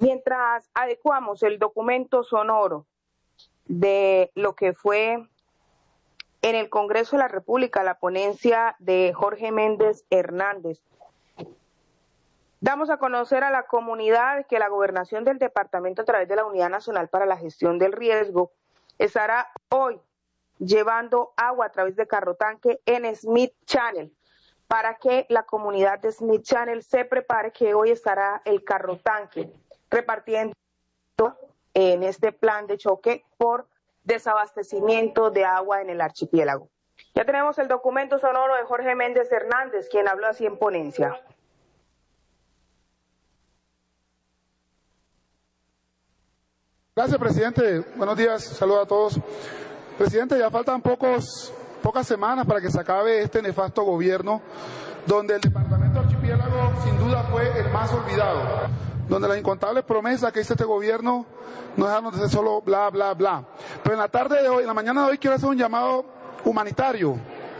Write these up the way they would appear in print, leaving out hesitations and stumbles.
Mientras adecuamos el documento sonoro de lo que fue en el Congreso de la República la ponencia de Jorge Méndez Hernández, damos a conocer a la comunidad que la gobernación del departamento, a través de la Unidad Nacional para la Gestión del Riesgo, estará hoy llevando agua a través de carro tanque en Smith Channel, para que la comunidad de Smith Channel se prepare, que hoy estará el carro tanque repartiendo en este plan de choque por desabastecimiento de agua en el archipiélago. Ya tenemos el documento sonoro de Jorge Méndez Hernández, quien habló así en ponencia. Gracias, presidente. Buenos días, saludos a todos. Presidente, ya faltan pocas semanas para que se acabe este nefasto gobierno, donde el departamento archipiélago sin duda fue el más olvidado, donde las incontables promesas que hizo este gobierno no dejaron de ser solo bla, bla, bla. Pero en la tarde de hoy, en la mañana de hoy, quiero hacer un llamado humanitario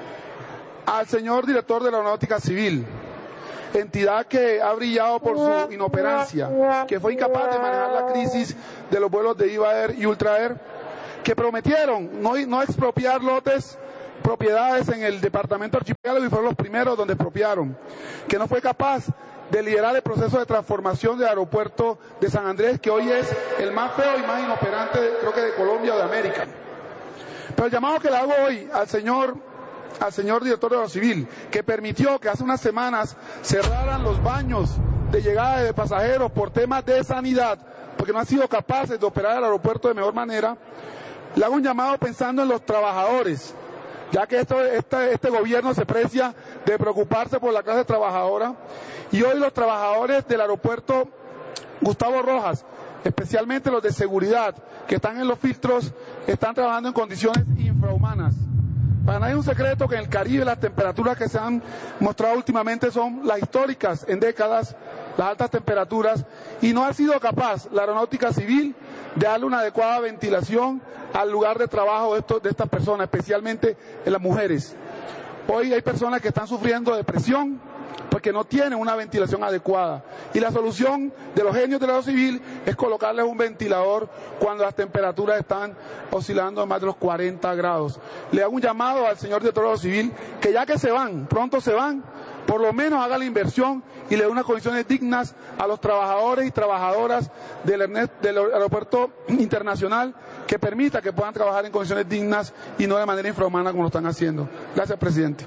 al señor director de la Aeronáutica Civil, entidad que ha brillado por su inoperancia, que fue incapaz de manejar la crisis de los vuelos de Iva Air y Ultra Air, que prometieron no expropiar lotes, propiedades en el departamento archipiélago, y fueron los primeros donde expropiaron, que no fue capaz de liderar el proceso de transformación del aeropuerto de San Andrés, que hoy es el más feo y más inoperante, creo que de Colombia o de América. Pero el llamado que le hago hoy al señor director de la Civil, que permitió que hace unas semanas cerraran los baños de llegada de pasajeros por temas de sanidad, porque no han sido capaces de operar el aeropuerto de mejor manera, le hago un llamado pensando en los trabajadores, ya que este gobierno se precia de preocuparse por la clase trabajadora, y hoy los trabajadores del aeropuerto Gustavo Rojas, especialmente los de seguridad, que están en los filtros, están trabajando en condiciones infrahumanas. Para nadie es un secreto que en el Caribe las temperaturas que se han mostrado últimamente son las históricas en décadas, las altas temperaturas, y no ha sido capaz la Aeronáutica Civil de darle una adecuada ventilación al lugar de trabajo de estas personas, especialmente en las mujeres. Hoy hay personas que están sufriendo depresión porque no tienen una ventilación adecuada, y la solución de los genios de la Civil es colocarles un ventilador cuando las temperaturas están oscilando en más de los 40 grados. Le hago un llamado al señor director de la Civil, que ya que se van, pronto se van, por lo menos haga la inversión y le dé unas condiciones dignas a los trabajadores y trabajadoras del aeropuerto internacional, que permita que puedan trabajar en condiciones dignas y no de manera infrahumana como lo están haciendo. Gracias, presidente.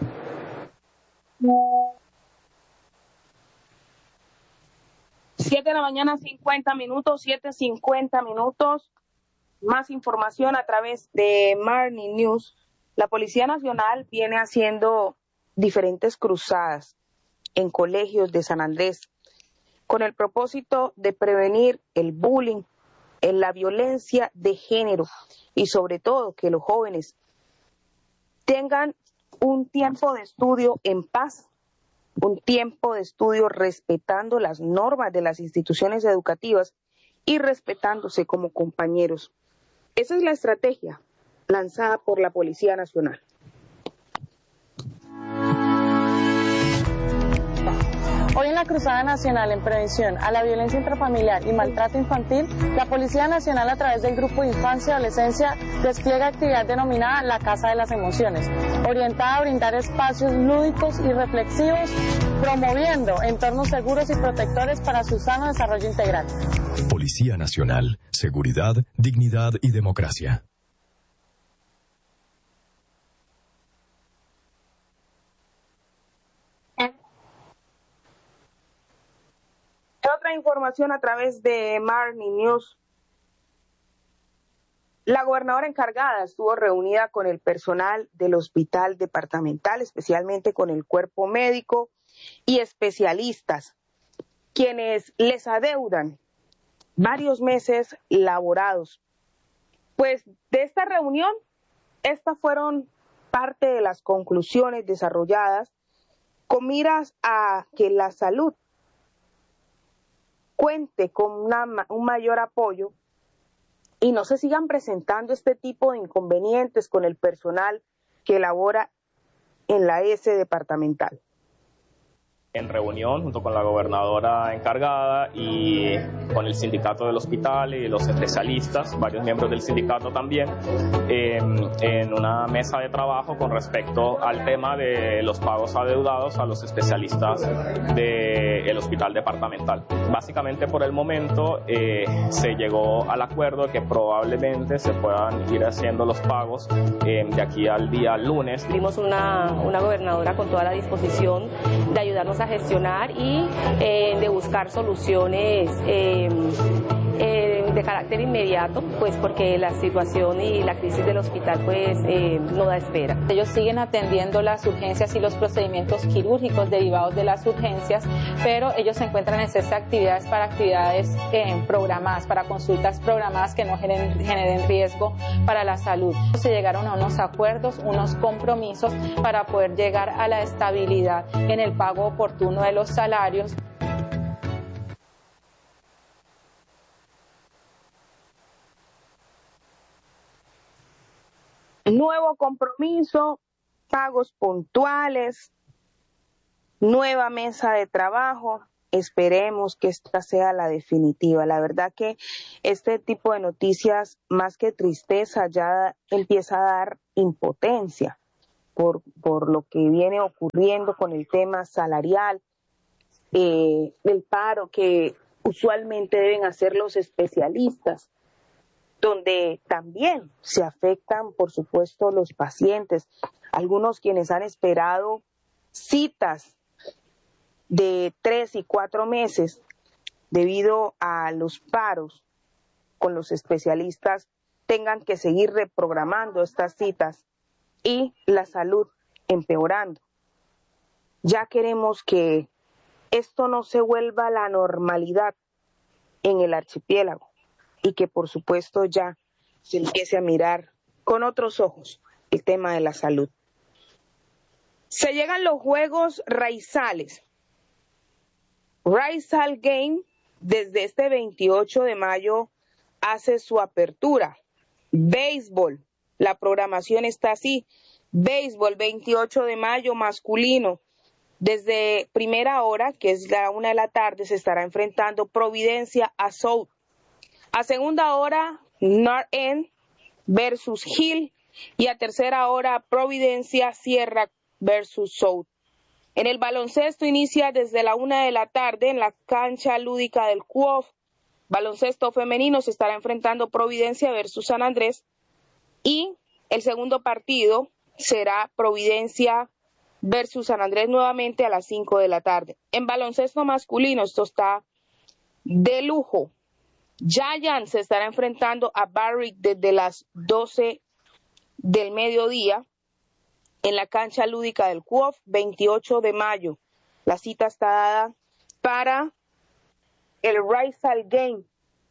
7 de la mañana, 50 minutos, 7:50 minutos. Más información a través de Marni News. La Policía Nacional viene haciendo diferentes cruzadas en colegios de San Andrés con el propósito de prevenir el bullying, la violencia de género, y sobre todo que los jóvenes tengan un tiempo de estudio en paz, un tiempo de estudio respetando las normas de las instituciones educativas y respetándose como compañeros. Esa es la estrategia lanzada por la Policía Nacional. Hoy en la Cruzada Nacional en Prevención a la Violencia Intrafamiliar y Maltrato Infantil, la Policía Nacional, a través del Grupo de Infancia y Adolescencia, despliega actividad denominada La Casa de las Emociones, orientada a brindar espacios lúdicos y reflexivos, promoviendo entornos seguros y protectores para su sano desarrollo integral. Policía Nacional, seguridad, dignidad y democracia. Otra información a través de Marni News. La gobernadora encargada estuvo reunida con el personal del hospital departamental, especialmente con el cuerpo médico y especialistas, quienes les adeudan varios meses laborados. Pues de esta reunión, estas fueron parte de las conclusiones desarrolladas con miras a que la salud cuente con un mayor apoyo y no se sigan presentando este tipo de inconvenientes con el personal que labora en la S departamental. En reunión junto con la gobernadora encargada y con el sindicato del hospital y los especialistas, varios miembros del sindicato también, en una mesa de trabajo con respecto al tema de los pagos adeudados a los especialistas del hospital departamental. Básicamente por el momento se llegó al acuerdo de que probablemente se puedan ir haciendo los pagos de aquí al día lunes. Vimos una gobernadora con toda la disposición de ayudarnos a gestionar y de buscar soluciones de carácter inmediato, pues porque la situación y la crisis del hospital pues no da espera. Ellos siguen atendiendo las urgencias y los procedimientos quirúrgicos derivados de las urgencias, pero ellos se encuentran en cese de actividades para actividades programadas, para consultas programadas que no generen riesgo para la salud. Se llegaron a unos acuerdos, unos compromisos para poder llegar a la estabilidad en el pago oportuno de los salarios. Nuevo compromiso, pagos puntuales, nueva mesa de trabajo. Esperemos que esta sea la definitiva. La verdad que este tipo de noticias, más que tristeza, ya empieza a dar impotencia por lo que viene ocurriendo con el tema salarial, el paro que usualmente deben hacer los especialistas, donde también se afectan, por supuesto, los pacientes, algunos quienes han esperado citas de 3 y 4 meses debido a los paros con los especialistas, tengan que seguir reprogramando estas citas y la salud empeorando. Ya queremos que esto no se vuelva la normalidad en el archipiélago y que por supuesto ya se empiece a mirar con otros ojos el tema de la salud. Se llegan los Juegos Raizales. Raizal Game desde este 28 de mayo hace su apertura. Béisbol, la programación está así. Béisbol, 28 de mayo, masculino. Desde primera hora, que es la 1 de la tarde, se estará enfrentando Providencia a South. A segunda hora, North End versus Hill. Y a tercera hora, Providencia Sierra versus South. En el baloncesto inicia desde la 1 de la tarde en la cancha lúdica del CUOF. Baloncesto femenino se estará enfrentando Providencia versus San Andrés. Y el segundo partido será Providencia versus San Andrés nuevamente a las 5 de la tarde. En baloncesto masculino esto está de lujo. Giants se estará enfrentando a Barrick desde las 12 del mediodía en la cancha lúdica del CUOF, 28 de mayo. La cita está dada para el Raizal Game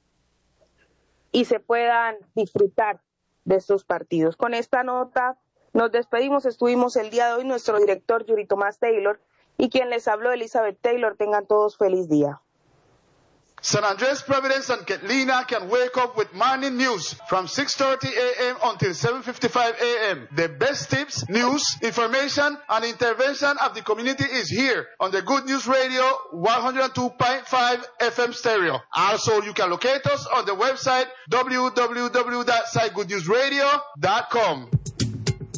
y se puedan disfrutar de estos partidos. Con esta nota nos despedimos. Estuvimos el día de hoy nuestro director Yuri Tomás Taylor y quien les habló Elizabeth Taylor. Tengan todos feliz día. San Andres, Providence, and Catalina can wake up with morning news from 6:30 a.m. until 7:55 a.m. The best tips, news, information, and intervention of the community is here on the Good News Radio 102.5 FM stereo. Also, you can locate us on the website www.sitegoodnewsradio.com.